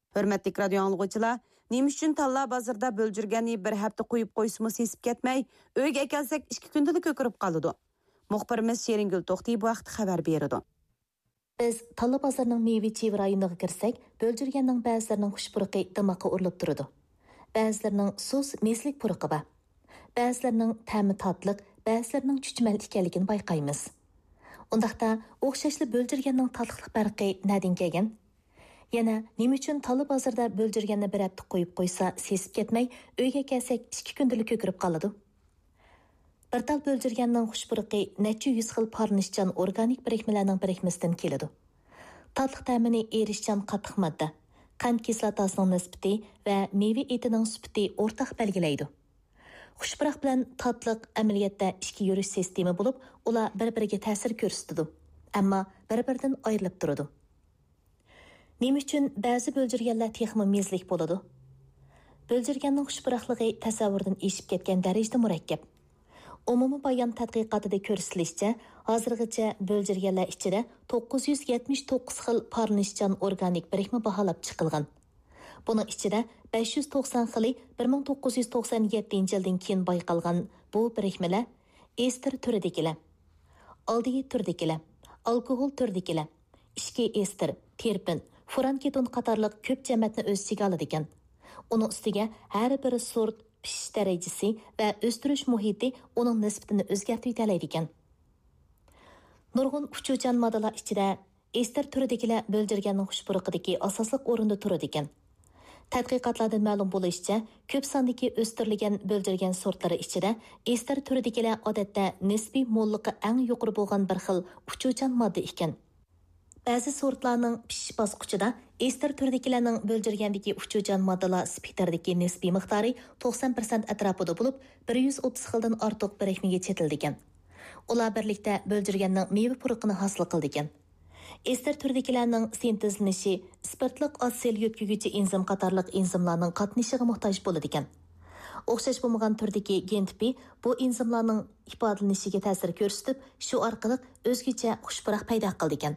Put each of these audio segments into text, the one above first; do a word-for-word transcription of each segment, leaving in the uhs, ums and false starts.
Hörmetlik radio anlıqçılar, nima üçün talla bazarda bölcürgeni bir hafta qo'yib qo'ysimi sesib ketmay, uyga kelsak ikki kunda ko'kirib qoladi. Muxbirimiz Sheringul To'xtiy bu vaqt xabar berdi. Biz talla bazarının meyve-çevir rayoniga kirsak, bölcürgenning ba'zilarining xushpuruqi dimoqqa urilib turadi. Ba'zilarining sus meslik puruqi bor. Ba'zilarining ta'mi tatliq, ba'zilarining chuchmal ekanligini bayqaymiz. Undaqda o'xshashli bölcürgenning tatliqlik farqi nadin kelgan? Yana nima uchun talla bazarda bölcürgenni bir hafta qo'yib qo'ysa, sesib ketmay, uyga kelsak ikki kundalik ko'kirib qoladi. Bir tal bölcürgenning xushpuruqi necha yuz xil parnishchan organik birikmalarning birikmasidan keladi. Tatliq ta'mini erishchan qattiq modda, qand kislotasining nisbati va meva etining sifati o'rtaq belgilaydi. Xushpuruq bilan tatliq amaliyotda ikki yurish sistemi bo'lib, ular bir-biriga ta'sir ko'rsatadi, ammo bir-biridan ayrilib turadi. Nima uchun ba'zi bölcürgenlar texmi mezlik bo'ladi? Bölcürgenning xushpuruqligi tasavvurdan eshib ketgan darajada murakkab. Umumiy bayon tadqiqotida ko'rsatilishicha, hozirgacha bölcürgenlar ichida to'qqiz yuz yetmish to'qqiz xil parnishchan organik birikma baholab chiqilgan. Buning ichida besh yuz to'qson xili bir ming to'qqiz yuz to'qson yettinchi yildan keyin bayqalgan bu birikmalar ester turidagilar, aldeid turidagilar, alkohol turidagilar, ishki ester, terpin, furan keton qatorliq ko'p jamatni o'z ichiga oladi ekan. Uning ustiga har bir sort, pishish darajasi va o'stirish muhiti uning nisbatini o'zgartirib talaydi ekan. Nurg'un uchuvchan moddalar ichida ester turidagilar bölcürgenning xushpuruqidagi asosli o'rinda turadi ekan. Tadqiqotlardan ma'lum bo'lishicha, ko'p sondagi o'stirilgan bölcürgen sortlari ichida ester turidagilar odatda nisbiy mo'lligi eng yuqori bo'lgan bir xil uchuvchan modda ekan. Ba'zi sortlarning pishish bosqichida ester turidagilarning bölcürgendagi uchuvchan moddalar spektridagi nisbiy miqdori to'qson foiz atrofida bo'lib, bir yuz o'ttiz xildan ortiq birikmaga chetildi ekan. Ular birlikda bölcürgenning meva puruqini hosil qildi ekan. Ester turidagilarning sintezlanishi spirtliq osil yo'tkuguvchi enzim qatorliq enzimlarning qatnashiga muhtoj bo'ladi ekan. O'xshash bo'lmagan turdagi gen tipi bu enzimlarning ifodalanishiga ta'sir ko'rsatib, shu orqali o'zgacha xushpuruq paydo qildi ekan.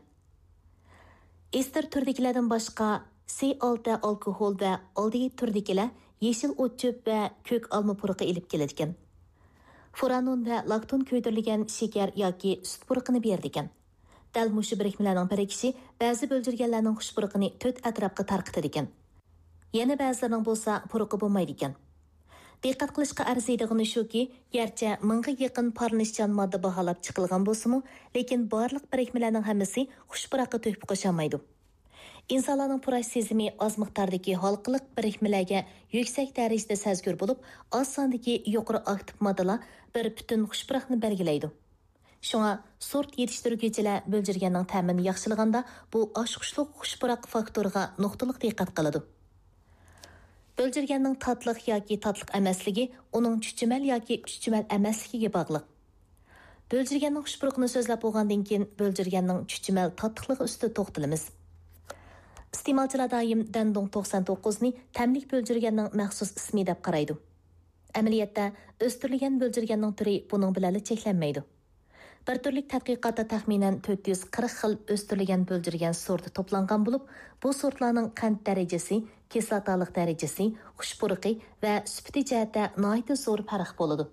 Ester turdagilardan boshqa C olti alkohol va aldeid turdagilar yeshil o'tchop va ko'k olma puruqi ilib keladi ekan. Furanon va lakton ko'ydirilgan shakar yoki sut puruqini berdi ekan. Dal mushu birikmalarning birikishi ba'zi bölcürgenlarning xushpuruqini to'rt atrofga tarqatadi ekan. Yana ba'zilarining bo'lsa puruqi bo'lmaydi ekan. Diqqat qilishga arziydigani shuki, garchi mingga yaqin parnishchan modda baholab chiqilgan bo'lsa-mu, lekin barliq birikmalarning hammasi xushpuruqqa to'yib qo'shamaydi. İnsanlarning purash sezimi oz miqdordagi halqiliq birikmalarga yuksak darajada sezgur bo'lib, oz sondagi yuqori aktiv moddalar bir butun xushpuruqni belgilaydi. Shunga sort yetishtiruvchilar bölcürgenning ta'mini yaxshilaganda bu oshqushliq xushpuruq faktoriga nuqtaliq diqqat qiladi. Bölcürgenning tatliq yoki tatliq emasligi uning chuchmal yoki chuchmal emasligiga bog'liq. Bölcürgenning xushpuruqini so'zlab bo'lgandan keyin bölcürgenning chuchmal tatliqligi ustida to'xtalamiz. Iste'molchilar doim Dandong to'qson to'qqiz ni tamlik bölcürgenning maxsus ismi deb qaraydi. Amaliyotda o'stirilgan bölcürgenning turi buning bilan cheklanmaydi. Bir turlik tadqiqotda taxminan to'rt yuz qirq xil o'stirilgan bölcürgen sorti to'plangan bo'lib, bu sortlarning qand darajasi, kislotalik darajasi, xushpuruqi va sifati jihatda nihoyat zo'r farq bo'ladi.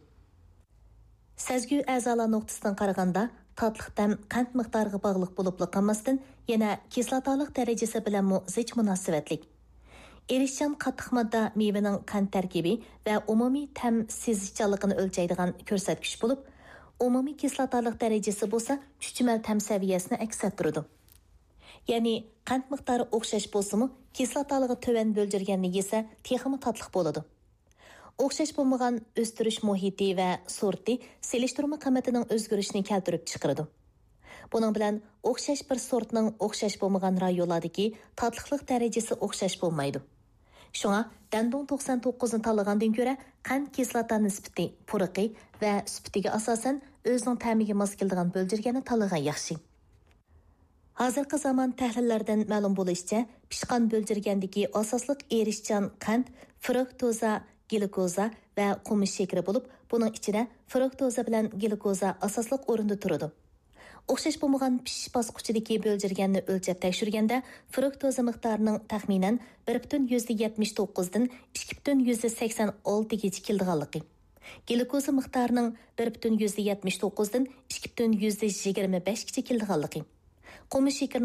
Sezgu a'zolar nuqtasidan qaraganda, tatliq ta'm qand miqdoriga bog'liq bo'lib qolmasdan, yana kislotalik darajasi bilan mu zich munosabatlik. Erishchan qattiq modda mevaning qand tarkibi va umumiy ta'm sezishchanligini o'lchaydigan ko'rsatkich bo'lib, umumiy kislotalik darajasi bo'lsa, chuchmal ta'm saviyasini aks ettiradi. Ya'ni qand miqdori o'xshash bo'lsa-mu, kislotoligi to'van bölcürgenni yesa, texmi tatliq bo'ladi. O'xshash bo'lmagan o'stirish muhiti va sorti selishtirma qiymatining o'zgarishini keltirib chiqaradi. Buning bilan o'xshash bir sortning o'xshash bo'lmagan rayonlardagi tatliqlik darajasi o'xshash bo'lmaydi. Shunga Dandong to'qson to'qqiz ni tanlagandan ko'ra qand kislota nisbati, puruqi va sifatiga asosan o'zining ta'miga mos keladigan bölcürgenni tanlagan yaxshi. Hozirgi zamon tahlillardan ma'lum bo'lishicha, pishqan bölcürgendagi asosliq erishchan qand fruktoza, glikoza va qumush shakari bo'lib, buning ichida fruktoza bilan glikoza asosliq o'rinda turadi. O'xshash bo'lmagan pishish bosqichidagi böljürgenni o'lchab tekshirganda fruktoza miqdorining taxminan bir butun yetmish to'qqiz dan ikki butun sakson olti gacha keldiganligi. Glukoza miqdorining bir butun yetmish to'qqiz dan ikki butun yigirma besh gacha keldiganligi. Qo'mi